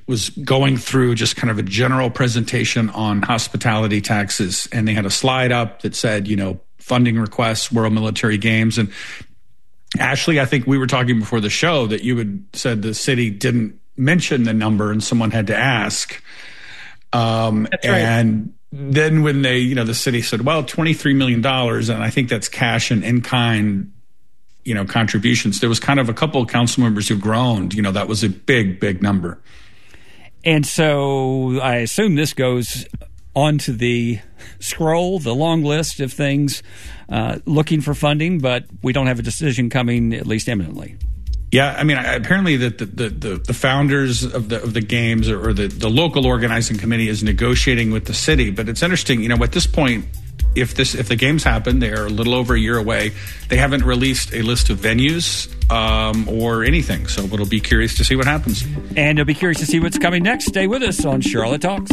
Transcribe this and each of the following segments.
was going through just kind of a general presentation on hospitality taxes. And they had a slide up that said, funding requests, World Military Games. And Ashley, I think we were talking before the show that you had said the city didn't mention the number and someone had to ask. That's right. And then when they, the city said, well, $23 million, and I think that's cash and in-kind, contributions. There was kind of a couple of council members who groaned, that was a big, big number. And so I assume this goes onto the scroll, the long list of things looking for funding, but we don't have a decision coming, at least imminently. Yeah, I mean, apparently the founders of the games or the local organizing committee is negotiating with the city. But it's interesting, at this point, if the games happen, they're a little over a year away. They haven't released a list of venues or anything. So it'll be curious to see what happens. And you'll be curious to see what's coming next. Stay with us on Charlotte Talks.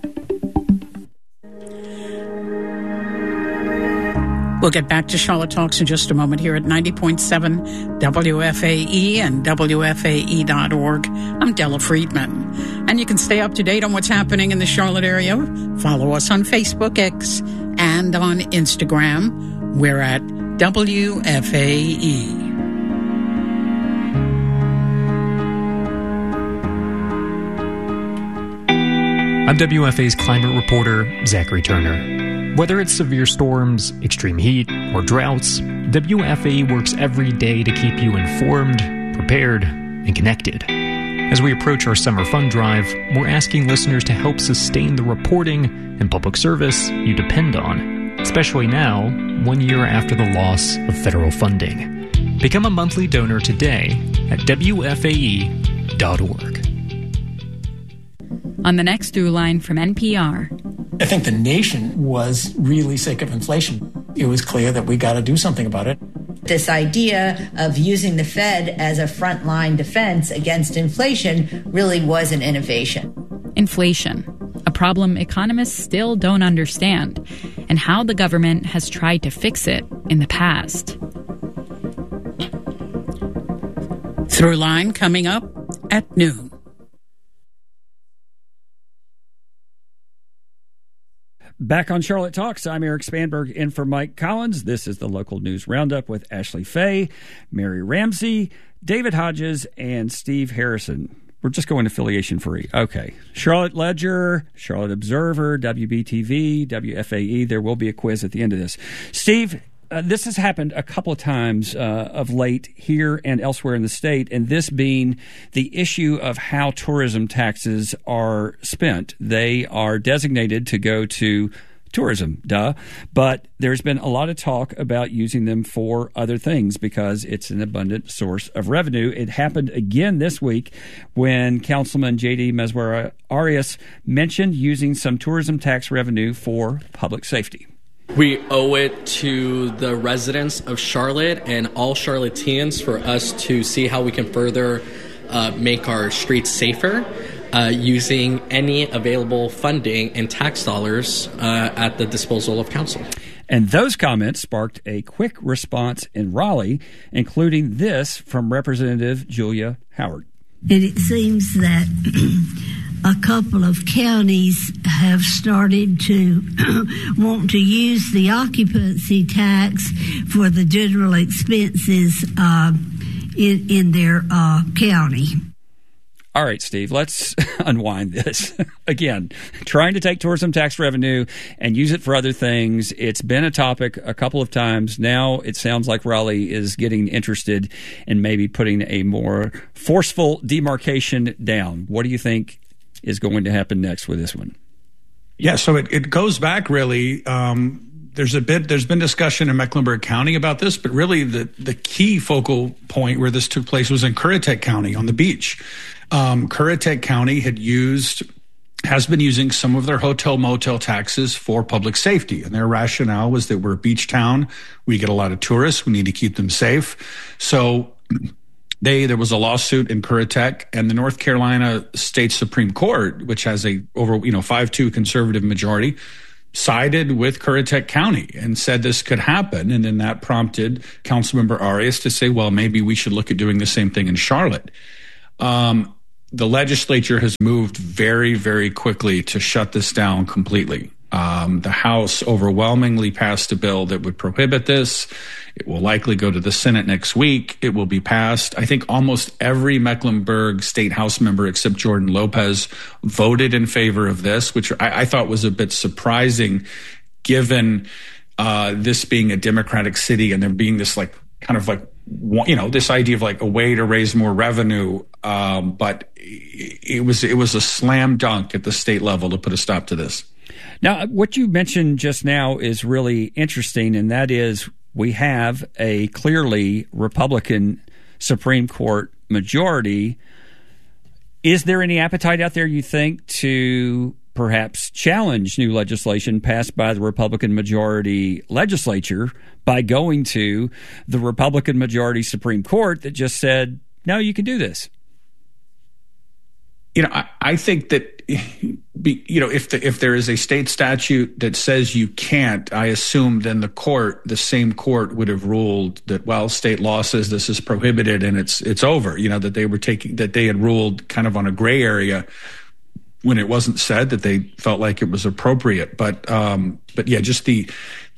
We'll get back to Charlotte Talks in just a moment here at 90.7 WFAE and WFAE.org. I'm Della Friedman. And you can stay up to date on what's happening in the Charlotte area. Follow us on Facebook, X, and on Instagram. We're at WFAE. I'm WFA's climate reporter, Zachary Turner. Whether it's severe storms, extreme heat, or droughts, WFAE works every day to keep you informed, prepared, and connected. As we approach our summer fund drive, we're asking listeners to help sustain the reporting and public service you depend on, especially now, 1 year after the loss of federal funding. Become a monthly donor today at WFAE.org. On the next Through Line from NPR. I think the nation was really sick of inflation. It was clear that we got to do something about it. This idea of using the Fed as a frontline defense against inflation really was an innovation. Inflation, a problem economists still don't understand, and how the government has tried to fix it in the past. Through Line coming up at noon. Back on Charlotte Talks, I'm Eric Spanberg in for Mike Collins. This is the local news roundup with Ashley Fay, Mary Ramsey, David Hodges, and Steve Harrison. We're just going affiliation free. Okay. Charlotte Ledger, Charlotte Observer, WBTV, WFAE. There will be a quiz at the end of this. Steve, this has happened a couple of times of late here and elsewhere in the state, and this being the issue of how tourism taxes are spent. They are designated to go to tourism, but there's been a lot of talk about using them for other things because it's an abundant source of revenue. It happened again this week when Councilman J.D. Meswera-Arias mentioned using some tourism tax revenue for public safety. We owe it to the residents of Charlotte and all Charlotteans for us to see how we can further make our streets safer using any available funding and tax dollars at the disposal of council. And those comments sparked a quick response in Raleigh, including this from Representative Julia Howard. And it seems that a couple of counties have started to want to use the occupancy tax for the general expenses in their county. All right, Steve, let's unwind this. Again, trying to take tourism tax revenue and use it for other things. It's been a topic a couple of times. Now it sounds like Raleigh is getting interested in maybe putting a more forceful demarcation down. What do you think is going to happen next with this one? Yeah, so it goes back really. There's been discussion in Mecklenburg County about this, but really the key focal point where this took place was in Currituck County on the beach. Currituck County has been using some of their hotel motel taxes for public safety. And their rationale was that we're a beach town. We get a lot of tourists. We need to keep them safe. So there was a lawsuit in Currituck, and the North Carolina State Supreme Court, which has a over 5-2 conservative majority, sided with Currituck County and said this could happen. And then that prompted Councilmember Arias to say, well, maybe we should look at doing the same thing in Charlotte. the legislature has moved very, very quickly to shut this down completely. The House overwhelmingly passed a bill that would prohibit this. It will likely go to the Senate next week. It will be passed. I think almost every Mecklenburg State House member except Jordan Lopez voted in favor of this, which I thought was a bit surprising given this being a Democratic city and there being this this idea of like a way to raise more revenue. But it was a slam dunk at the state level to put a stop to this. Now, what you mentioned just now is really interesting, and that is we have a clearly Republican Supreme Court majority. Is there any appetite out there, you think, to perhaps challenge new legislation passed by the Republican majority legislature by going to the Republican majority Supreme Court that just said, no, you can do this? I think that, if there is a state statute that says you can't, I assume then the same court would have ruled that, well, state law says this is prohibited and it's over, that they had ruled kind of on a gray area when it wasn't said that they felt like it was appropriate. But yeah, just the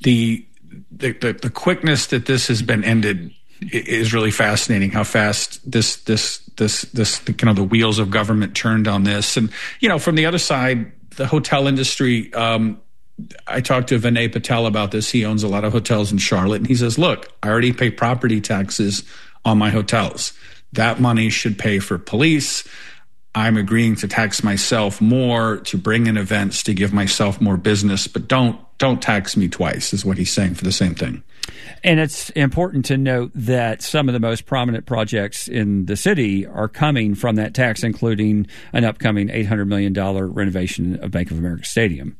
quickness that this has been ended is really fascinating. How fast this kind of the wheels of government turned on this. And from the other side, the hotel industry. I talked to Vinay Patel about this. He owns a lot of hotels in Charlotte, and he says, "Look, I already pay property taxes on my hotels. That money should pay for police. I'm agreeing to tax myself more to bring in events to give myself more business, but don't tax me twice," is what he's saying for the same thing. And it's important to note that some of the most prominent projects in the city are coming from that tax, including an upcoming $800 million renovation of Bank of America Stadium.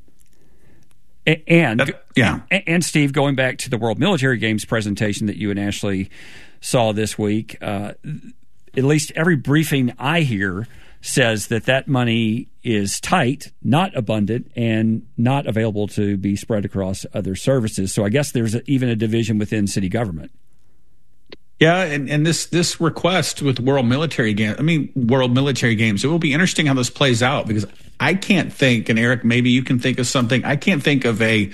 And Steve, going back to the World Military Games presentation that you and Ashley saw this week, at least every briefing I hear says that money is tight, not abundant, and not available to be spread across other services. So I guess there's even a division within city government. Yeah, and this request with World Military Games, it will be interesting how this plays out, because I can't think, and Eric, maybe you can think of something, I can't think of a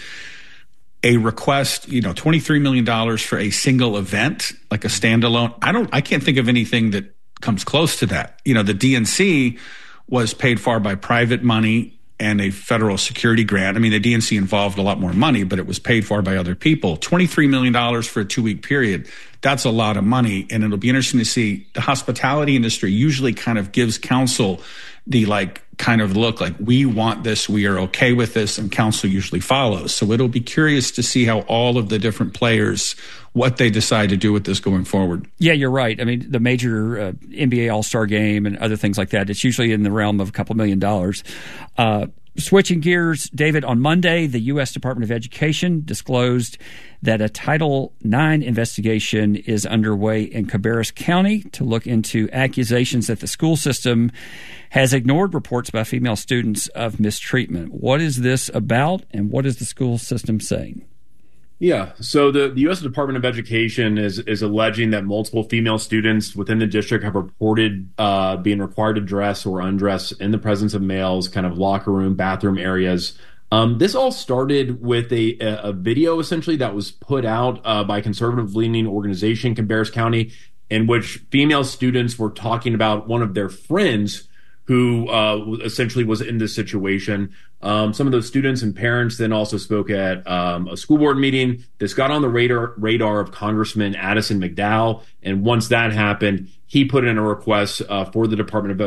request, $23 million for a single event, like a standalone. I can't think of anything that comes close to that. The DNC was paid for by private money and a federal security grant. I mean, the DNC involved a lot more money, but it was paid for by other people. $23 million for a 2-week period. That's a lot of money. And it'll be interesting to see. The hospitality industry usually kind of gives council the kind of look like, we want this, we are okay with this, and council usually follows. So it'll be curious to see how all of the different players, what they decide to do with this going forward. Yeah, you're right. I mean, the major NBA All-Star Game and other things like that, it's usually in the realm of a couple $1 million. Switching gears, David, on Monday, the U.S. Department of Education disclosed that a Title IX investigation is underway in Cabarrus County to look into accusations that the school system has ignored reports by female students of mistreatment. What is this about, and what is the school system saying? Yeah, so the U.S. Department of Education is alleging that multiple female students within the district have reported being required to dress or undress in the presence of males, kind of locker room, bathroom areas. This all started with a video, essentially, that was put out by a conservative-leaning organization, Cabarrus County, in which female students were talking about one of their friends who essentially was in this situation. Some of those students and parents then also spoke at a school board meeting. This got on the radar of Congressman Addison McDowell, and once that happened, he put in a request for the Department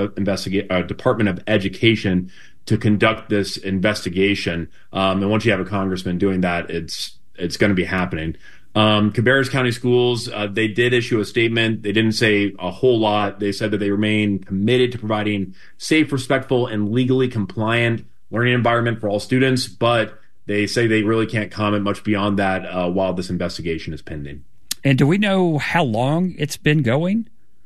of Education to conduct this investigation. And once you have a congressman doing that, it's going to be happening. Cabarrus County Schools, they did issue a statement. They didn't say a whole lot. They said that they remain committed to providing safe, respectful, and legally compliant learning environment for all students, but they say they really can't comment much beyond that while this investigation is pending. And do we know how long it's been going?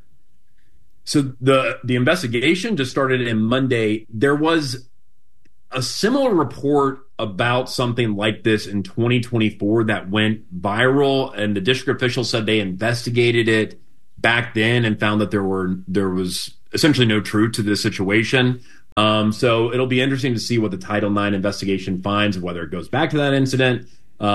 So the investigation just started on Monday. There was a similar report about something like this in 2024 that went viral, and the district officials said they investigated it back then and found that there was essentially no truth to this situation. So it'll be interesting to see what the Title IX investigation finds, whether it goes back to that incident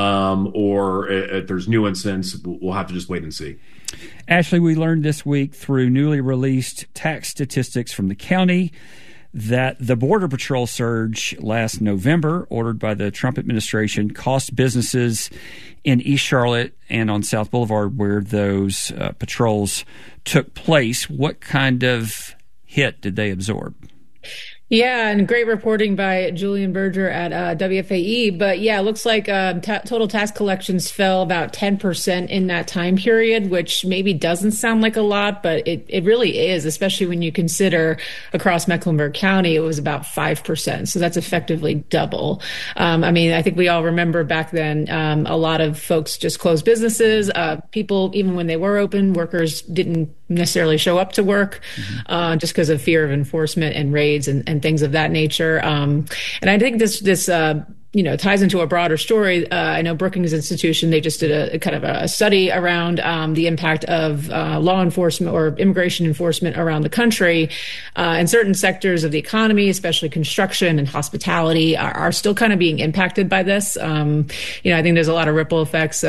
or if there's new incidents. We'll have to just wait and see. Ashley, we learned this week through newly released tax statistics from the county that the Border Patrol surge last November, ordered by the Trump administration, cost businesses in East Charlotte and on South Boulevard, where those patrols took place. What kind of hit did they absorb? Yeah, and great reporting by Julian Berger at WFAE. But yeah, it looks like total tax collections fell about 10% in that time period, which maybe doesn't sound like a lot, but it really is, especially when you consider across Mecklenburg County, it was about 5%. So that's effectively double. I mean, I think we all remember back then, a lot of folks just closed businesses. People, even when they were open, workers didn't necessarily show up to work just because of fear of enforcement and raids and things of that nature. And I think this ties into a broader story. I know Brookings Institution, they just did a kind of a study around the impact of law enforcement or immigration enforcement around the country. And certain sectors of the economy, especially construction and hospitality, are still kind of being impacted by this. I think there's a lot of ripple effects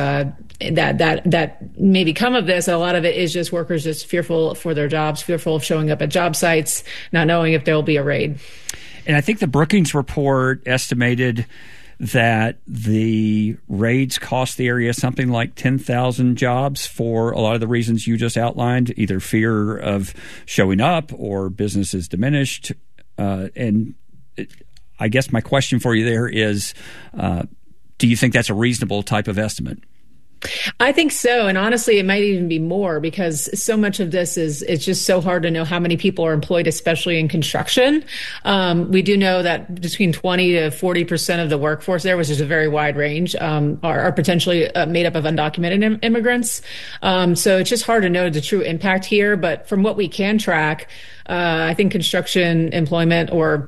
that maybe come of this. A lot of it is just workers just fearful for their jobs, fearful of showing up at job sites, not knowing if there will be a raid. And I think the Brookings report estimated that the raids cost the area something like 10,000 jobs for a lot of the reasons you just outlined, either fear of showing up or businesses diminished. And I guess my question for you there is, do you think that's a reasonable type of estimate? I think so. And honestly, it might even be more because so much of this it's just so hard to know how many people are employed, especially in construction. We do know that between 20 to 40% of the workforce there, which is a very wide range, are potentially made up of undocumented immigrants. So it's just hard to know the true impact here. But from what we can track, I think construction employment or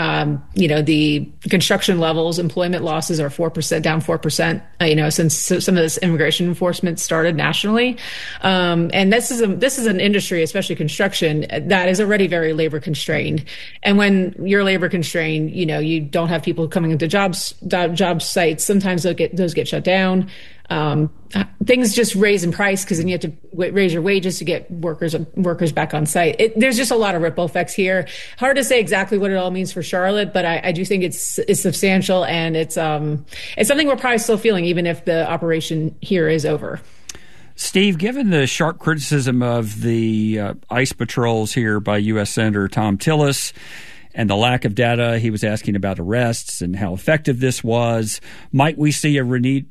the construction levels, employment losses are 4%, down 4%, since some of this immigration enforcement started nationally. And this is an industry, especially construction, that is already very labor constrained. And when you're labor constrained, you don't have people coming into job sites. Sometimes those get shut down. Things just raise in price because then you have to raise your wages to get workers back on site. There's just a lot of ripple effects here. Hard to say exactly what it all means for Charlotte, but I do think it's substantial, and it's something we're probably still feeling even if the operation here is over. Steve, given the sharp criticism of the ICE patrols here by U.S. Senator Thom Tillis and the lack of data, he was asking about arrests and how effective this was, might we see a renewed,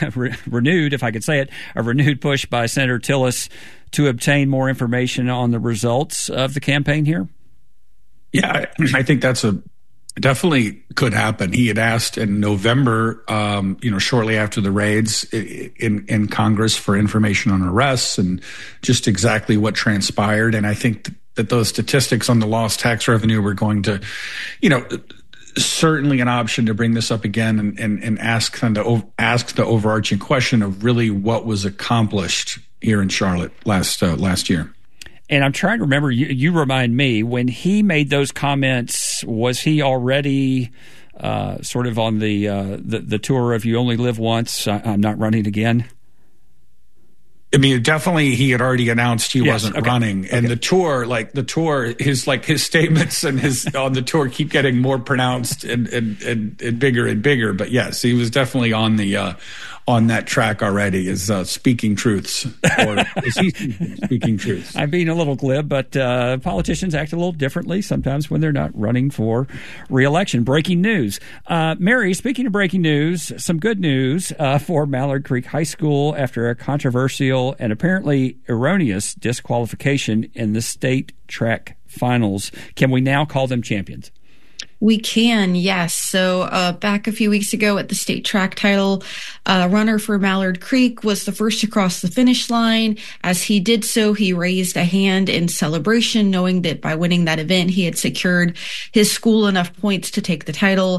if I could say it, a renewed push by Senator Tillis to obtain more information on the results of the campaign here? Yeah, I think that's definitely could happen. He had asked in November, shortly after the raids in Congress for information on arrests and just exactly what transpired. And I think that those statistics on the lost tax revenue were going to, certainly an option to bring this up again and ask the overarching question of really what was accomplished here in Charlotte last year. And I'm trying to remember, you remind me, when he made those comments, was he already sort of on the tour of You Only Live Once, I'm not running again? I mean, definitely he had already announced he wasn't running. And the tour, his statements and his on the tour keep getting more pronounced and bigger and bigger. But yes, he was definitely on that track already, is speaking truths. Or is he speaking truths? I'm being a little glib, but politicians act a little differently sometimes when they're not running for re-election. Breaking news. Mary, speaking of breaking news, some good news for Mallard Creek High School after a controversial and apparently erroneous disqualification in the state track finals. Can we now call them champions? We can, yes. So back a few weeks ago at the state track title, runner for Mallard Creek was the first to cross the finish line. As he did so, he raised a hand in celebration, knowing that by winning that event, he had secured his school enough points to take the title.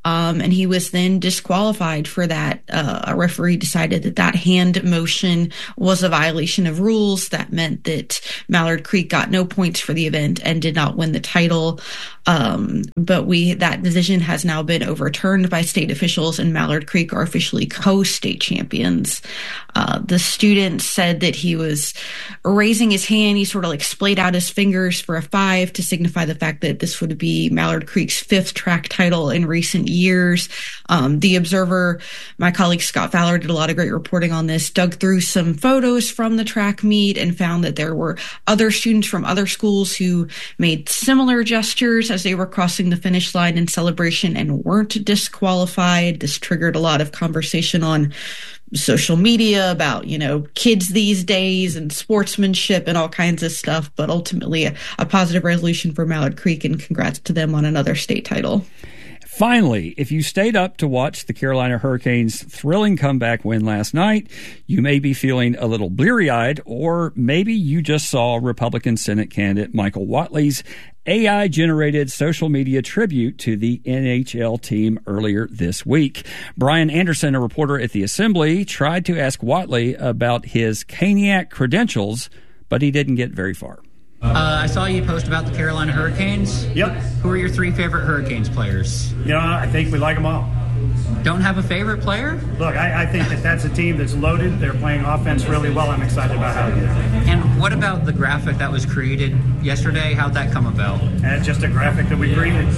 and he was then disqualified for that. A referee decided that hand motion was a violation of rules. That meant that Mallard Creek got no points for the event and did not win the title. But that decision has now been overturned by state officials, and Mallard Creek are officially co-state champions. The student said that he was raising his hand. He sort of like splayed out his fingers for a 5 to signify the fact that this would be Mallard Creek's 5th track title in recent years. The Observer, my colleague Scott Fowler did a lot of great reporting on this, dug through some photos from the track meet and found that there were other students from other schools who made similar gestures as they were crossing the finish line in celebration and weren't disqualified. This triggered a lot of conversation on social media about, kids these days and sportsmanship and all kinds of stuff, but ultimately a positive resolution for Mallard Creek, and congrats to them on another state title. Finally, if you stayed up to watch the Carolina Hurricanes' thrilling comeback win last night, you may be feeling a little bleary-eyed, or maybe you just saw Republican Senate candidate Michael Whatley's AI-generated social media tribute to the NHL team earlier this week. Brian Anderson, a reporter at the Assembly, tried to ask Whatley about his Caniac credentials, but he didn't get very far. I saw you post about the Carolina Hurricanes. Yep. Who are your 3 favorite Hurricanes players? I think we like them all. Don't have a favorite player? Look, I think that's a team that's loaded. They're playing offense really well. I'm excited about how they do. And what about the graphic that was created yesterday? How'd that come about? It's just a graphic that we created.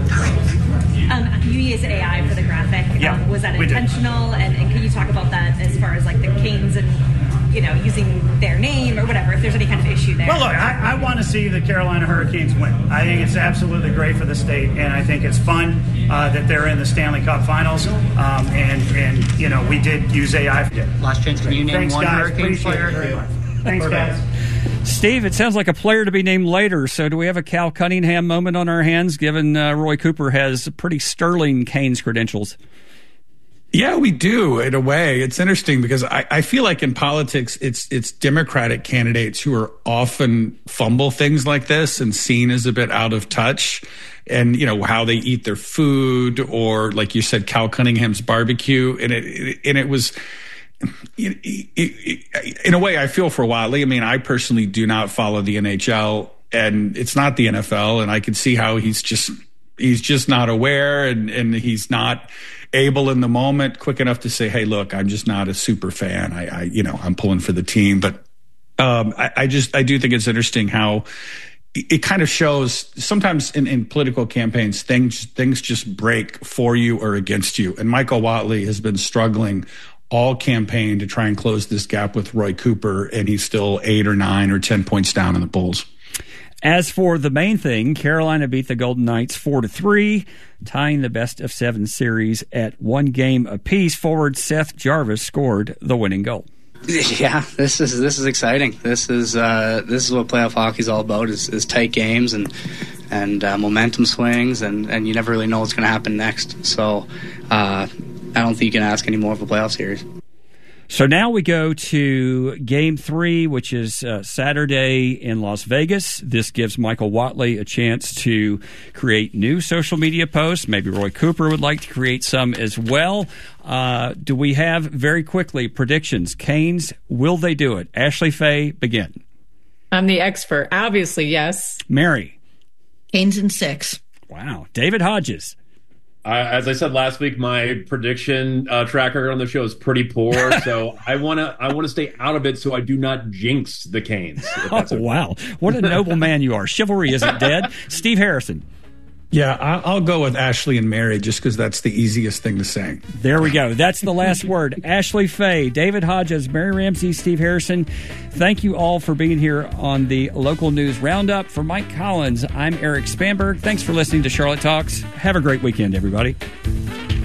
You used AI for the graphic. Yeah, was that intentional? And can you talk about that as far as like the Canes and using their name or whatever, if there's any kind of issue there? Well, look, I want to see the Carolina Hurricanes win. I think it's absolutely great for the state, and I think it's fun that they're in the Stanley Cup Finals. And we did use AI. Last chance, can you name one Hurricanes player? Thanks, guys. Steve, it sounds like a player to be named later. So do we have a Cal Cunningham moment on our hands, given Roy Cooper has pretty sterling Canes credentials? Yeah, we do, in a way. It's interesting because I feel like in politics, it's Democratic candidates who are often fumble things like this and seen as a bit out of touch. And, how they eat their food, or like you said, Cal Cunningham's barbecue. And it was, in a way, I feel for Whatley. I mean, I personally do not follow the NHL, and it's not the NFL. And I can see how he's just not aware, and he's not able in the moment quick enough to say, hey, look, I'm just not a super fan. I'm pulling for the team. But I do think it's interesting how it kind of shows sometimes in political campaigns, things just break for you or against you. And Michael Whatley has been struggling all campaign to try and close this gap with Roy Cooper, and he's still 8 or 9 or 10 points down in the polls. As for the main thing, Carolina beat the Golden Knights 4-3, tying the best-of-7 series at 1 game apiece. Forward Seth Jarvis scored the winning goal. Yeah, this is exciting. This is what playoff hockey's all about: is tight games and momentum swings, and you never really know what's going to happen next. So I don't think you can ask any more of a playoff series. So now we go to Game 3, which is Saturday in Las Vegas. This gives Michael Whatley a chance to create new social media posts. Maybe Roy Cooper would like to create some as well. Do we have, very quickly, predictions? Canes, will they do it? Ashley Faye, begin. I'm the expert. Obviously, yes. Mary. Canes in 6. Wow. David Hodges. As I said last week, my prediction track record on the show is pretty poor, so I want to stay out of it so I do not jinx the Canes. Okay. Wow. What a noble man you are. Chivalry isn't dead. Steve Harrison. Yeah, I'll go with Ashley and Mary just because that's the easiest thing to say. There we go. That's the last word. Ashley Faye, David Hodges, Mary Ramsey, Steve Harrison. Thank you all for being here on the Local News Roundup. For Mike Collins, I'm Eric Spanberg. Thanks for listening to Charlotte Talks. Have a great weekend, everybody.